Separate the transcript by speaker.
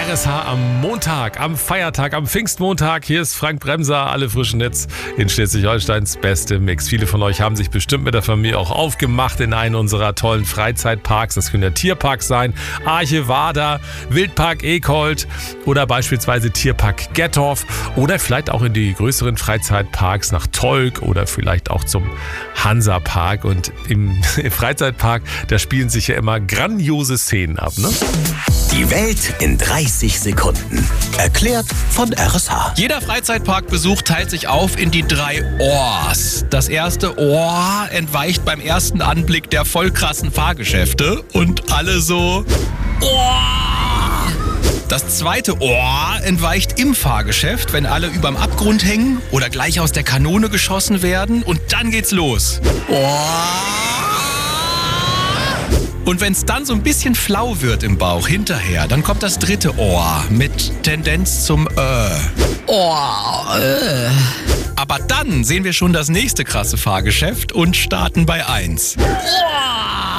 Speaker 1: RSH am Montag, am Feiertag, am Pfingstmontag. Hier ist Frank Bremser, alle frischen Netz in Schleswig-Holsteins beste Mix. Viele von euch haben sich bestimmt mit der Familie auch aufgemacht in einen unserer tollen Freizeitparks. Das können ja Tierparks sein, Arche Wader, Wildpark Ekold oder beispielsweise Tierpark Gettorf oder vielleicht auch in die größeren Freizeitparks nach Tolk oder vielleicht auch zum Hansapark. Und im Freizeitpark, da spielen sich ja immer grandiose Szenen ab, ne?
Speaker 2: Die Welt in 30 Sekunden. Erklärt von RSH.
Speaker 3: Jeder Freizeitparkbesuch teilt sich auf in die 3 Ohrs. Das erste Ohr entweicht beim ersten Anblick der voll krassen Fahrgeschäfte und alle so Ohr. Das zweite Ohr entweicht im Fahrgeschäft, wenn alle überm Abgrund hängen oder gleich aus der Kanone geschossen werden und dann geht's los. Ohr. Und wenn es dann so ein bisschen flau wird im Bauch hinterher, dann kommt das dritte Ohr mit Tendenz zum Aber dann sehen wir schon das nächste krasse Fahrgeschäft und starten bei 1.